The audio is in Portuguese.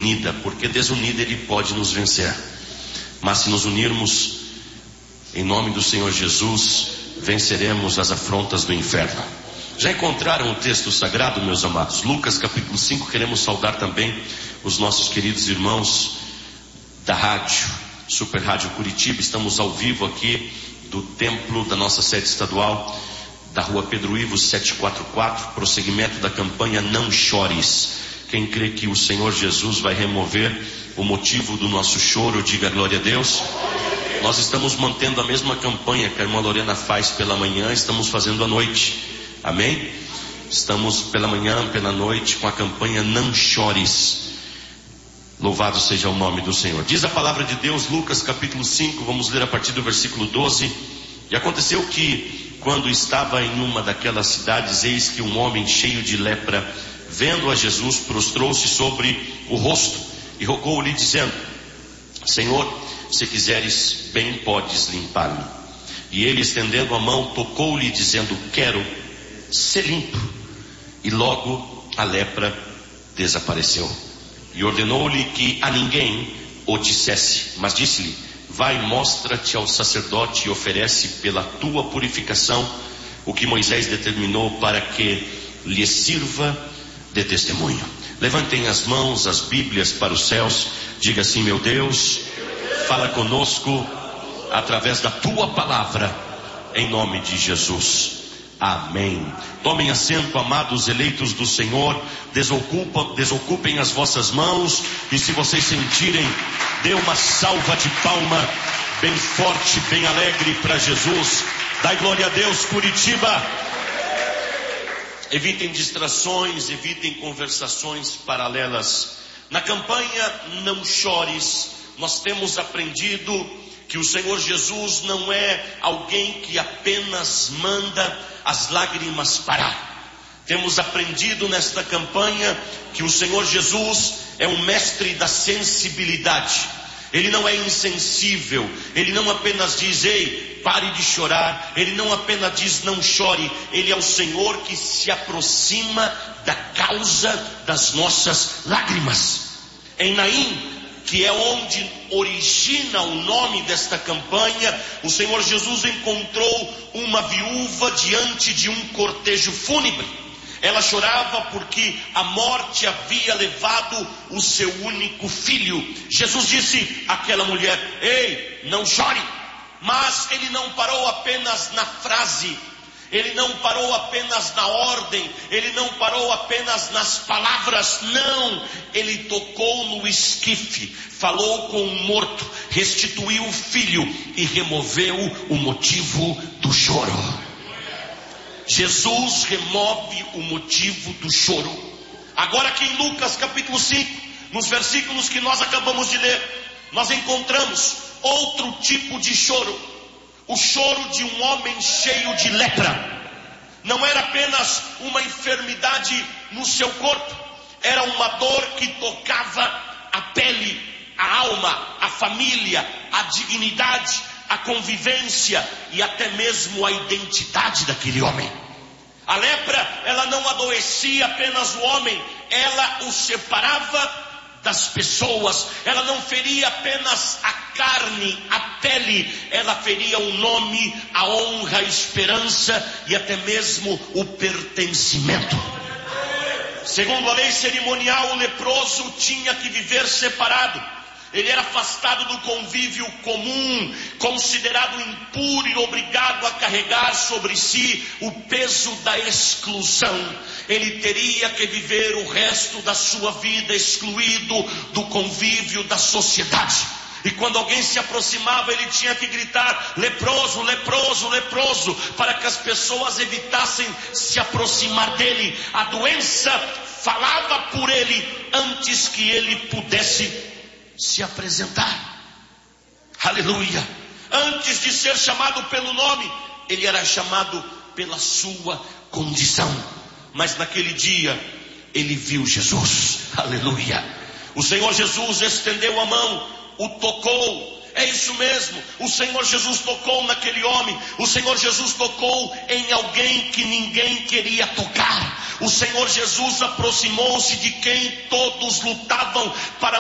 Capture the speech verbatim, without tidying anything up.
unida, porque desunida ele pode nos vencer. Mas se nos unirmos, em nome do Senhor Jesus, venceremos as afrontas do inferno. Já encontraram o texto sagrado, meus amados? Lucas capítulo cinco. Queremos saudar também os nossos queridos irmãos da rádio, Super Rádio Curitiba. Estamos ao vivo aqui do templo da nossa sede estadual, da rua Pedro Ivo setecentos e quarenta e quatro, prosseguimento da campanha Não Chores. Quem crê que o Senhor Jesus vai remover o motivo do nosso choro, diga glória a Deus. Nós estamos mantendo a mesma campanha que a irmã Lorena faz pela manhã, estamos fazendo à noite. Amém? Estamos pela manhã, pela noite, com a campanha Não Chores. Louvado seja o nome do Senhor. Diz a palavra de Deus, Lucas capítulo cinco, vamos ler a partir do versículo doze. E aconteceu que, quando estava em uma daquelas cidades, eis que um homem cheio de lepra, vendo a Jesus, prostrou-se sobre o rosto e rogou-lhe dizendo: Senhor, se quiseres, bem podes limpar-me. E ele, estendendo a mão, tocou-lhe dizendo: quero ser limpo. E logo a lepra desapareceu. E ordenou-lhe que a ninguém o dissesse, mas disse-lhe: vai, mostra-te ao sacerdote e oferece pela tua purificação o que Moisés determinou para que lhe sirva de testemunho. Levantem as mãos, as Bíblias para os céus. Diga assim: meu Deus, fala conosco através da tua palavra, em nome de Jesus. Amém. Tomem assento, amados eleitos do Senhor. Desocupa, desocupem as vossas mãos. E se vocês sentirem, dê uma salva de palma bem forte, bem alegre para Jesus. Dai glória a Deus, Curitiba. Evitem distrações, evitem conversações paralelas. Na campanha Não Chores, nós temos aprendido que o Senhor Jesus não é alguém que apenas manda as lágrimas parar. Temos aprendido nesta campanha que o Senhor Jesus é o mestre da sensibilidade. Ele não é insensível. Ele não apenas diz: ei, pare de chorar. Ele não apenas diz: não chore. Ele é o Senhor que se aproxima da causa das nossas lágrimas. Em Naim, que é onde origina o nome desta campanha, o Senhor Jesus encontrou uma viúva diante de um cortejo fúnebre. Ela chorava porque a morte havia levado o seu único filho. Jesus disse àquela mulher: ei, não chore. Mas ele não parou apenas na frase, ele não parou apenas na ordem, ele não parou apenas nas palavras, não, ele tocou no esquife, falou com o morto, restituiu o filho e removeu o motivo do choro. Jesus remove o motivo do choro. Agora aqui em Lucas capítulo cinco, nos versículos que nós acabamos de ler, nós encontramos outro tipo de choro. O choro de um homem cheio de lepra. Não era apenas uma enfermidade no seu corpo, era uma dor que tocava a pele, a alma, a família, a dignidade, a convivência e até mesmo a identidade daquele homem. A lepra, ela não adoecia apenas o homem, ela o separava das pessoas. Ela não feria apenas a carne, a pele, ela feria o nome, a honra, a esperança e até mesmo o pertencimento. Segundo a lei cerimonial, o leproso tinha que viver separado. Ele era afastado do convívio comum, considerado impuro e obrigado a carregar sobre si o peso da exclusão. Ele teria que viver o resto da sua vida excluído do convívio da sociedade. E quando alguém se aproximava, ele tinha que gritar: leproso, leproso, leproso, para que as pessoas evitassem se aproximar dele. A doença falava por ele antes que ele pudesse se apresentar. Aleluia. Antes de ser chamado pelo nome, ele era chamado pela sua condição. Mas naquele dia ele viu Jesus. Aleluia. O Senhor Jesus estendeu a mão, o tocou. É isso mesmo, o Senhor Jesus tocou naquele homem. O Senhor Jesus tocou em alguém que ninguém queria tocar. O Senhor Jesus aproximou-se de quem todos lutavam para